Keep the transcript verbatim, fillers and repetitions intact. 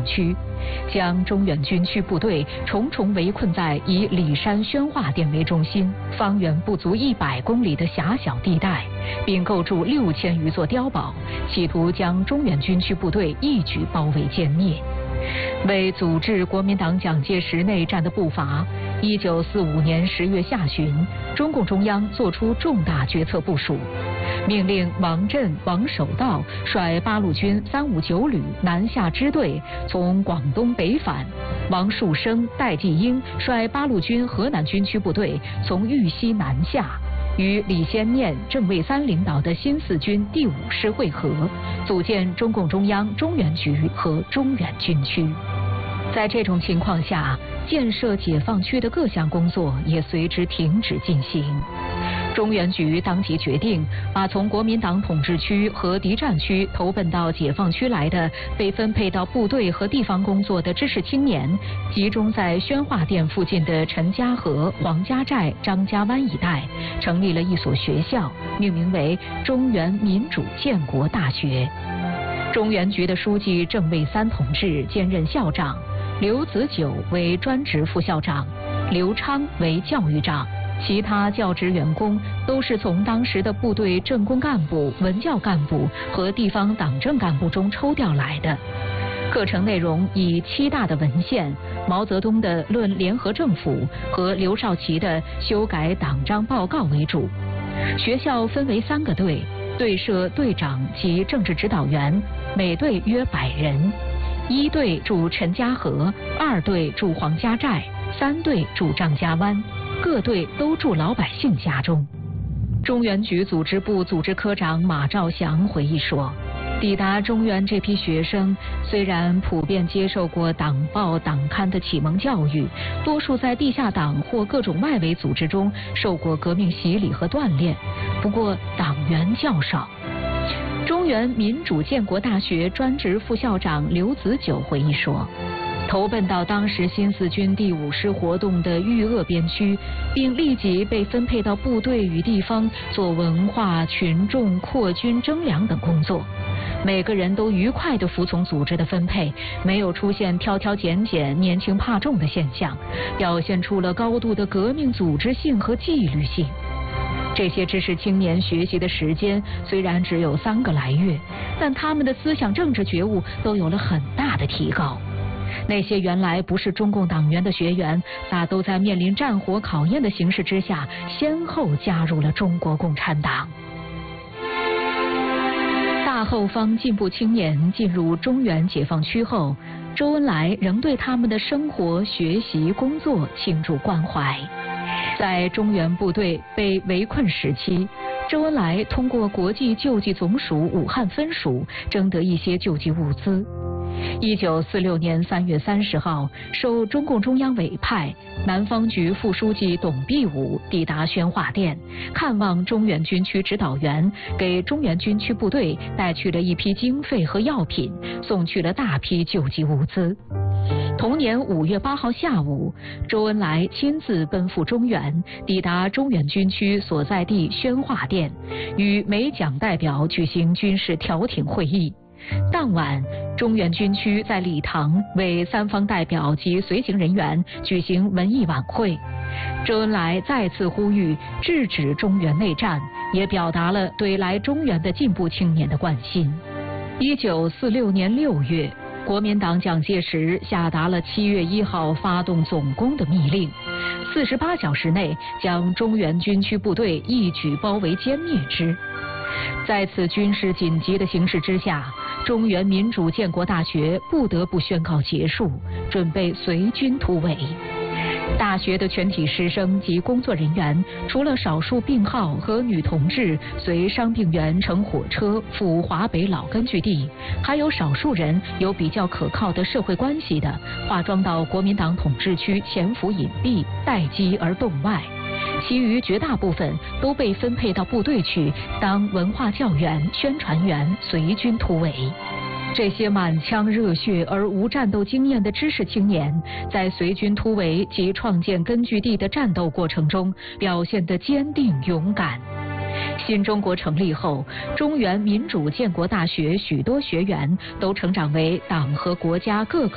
区，将中原军区部队重重围困在以里山宣化店为中心、方圆不足一百公里的狭小地带，并构筑六千余座碉堡，企图将中原军区部队一举包围歼灭。为阻止国民党蒋介石内战的步伐，一九四五年十月下旬，中共中央作出重大决策部署，命令王震、王守道率八路军三五九旅南下支队从广东北返，王树声、戴季英率八路军河南军区部队从豫西南下，与李先念、郑卫三领导的新四军第五师会合，组建中共中央中原局和中原军区。在这种情况下，建设解放区的各项工作也随之停止进行。中原局当即决定把从国民党统治区和敌占区投奔到解放区来的被分配到部队和地方工作的知识青年，集中在宣化店附近的陈家河、黄家寨、张家湾一带，成立了一所学校，命名为中原民主建国大学。中原局的书记郑卫三同志兼任校长，刘子久为专职副校长，刘昌为教育长。其他教职员工都是从当时的部队政工干部、文教干部和地方党政干部中抽调来的。课程内容以七大的文献、毛泽东的《论联合政府》和刘少奇的《修改党章报告》为主。学校分为三个队，队设队长及政治指导员，每队约百人。一队驻陈家河，二队驻黄家寨，三队驻张家湾。各队都住老百姓家中。中原局组织部组织科长马兆祥回忆说，抵达中原这批学生虽然普遍接受过党报党刊的启蒙教育，多数在地下党或各种外围组织中受过革命洗礼和锻炼，不过党员较少。中原民主建国大学专职副校长刘子久回忆说，投奔到当时新四军第五师活动的豫鄂边区，并立即被分配到部队与地方做文化、群众、扩军、征粮等工作。每个人都愉快地服从组织的分配，没有出现挑挑拣拣、年轻怕重的现象，表现出了高度的革命组织性和纪律性。这些知识青年学习的时间虽然只有三个来月，但他们的思想政治觉悟都有了很大的提高。那些原来不是中共党员的学员，大都在面临战火考验的形势之下，先后加入了中国共产党。大后方进步青年进入中原解放区后，周恩来仍对他们的生活、学习、工作倾注关怀。在中原部队被围困时期，周恩来通过国际救济总署武汉分署征得一些救济物资。一九四六年三月三十号，受中共中央委派，南方局副书记董必武抵达宣化店，看望中原军区指导员，给中原军区部队带去了一批经费和药品，送去了大批救济物资。同年五月八号下午，周恩来亲自奔赴中原，抵达中原军区所在地宣化店，与美蒋代表举行军事调停会议。当晚，中原军区在礼堂为三方代表及随行人员举行文艺晚会。周恩来再次呼吁制止中原内战，也表达了对来中原的进步青年的关心。一九四六年六月，国民党蒋介石下达了七月一号发动总攻的密令，四十八小时内将中原军区部队一举包围歼灭之。在此军事紧急的形势之下，中原民主建国大学不得不宣告结束，准备随军突围。大学的全体师生及工作人员，除了少数病号和女同志随伤病员乘火车赴华北老根据地，还有少数人有比较可靠的社会关系的，化妆到国民党统治区潜伏隐蔽，待机而动外。其余绝大部分都被分配到部队去当文化教员、宣传员，随军突围。这些满腔热血而无战斗经验的知识青年，在随军突围及创建根据地的战斗过程中，表现得坚定勇敢。新中国成立后，中原民主建国大学许多学员都成长为党和国家各个